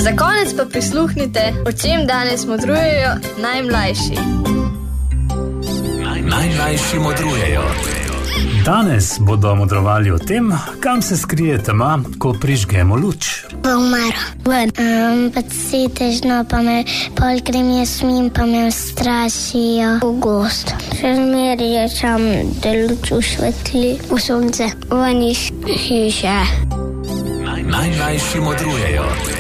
Za konec pa prisluhnite, o čem danes modrujejo najmlajši. Najmlajši modrujejo. Danes bodo modrovali o tem, kam se skrije tema, ko prižgemo luč. V umaro. Pa setežno, pa me pol grem jaz smim, pa me strašijo v gost. Še zmeri je čam, da luč usvetli v sonce. Ven iz hiše. Najmlajši modrujejo.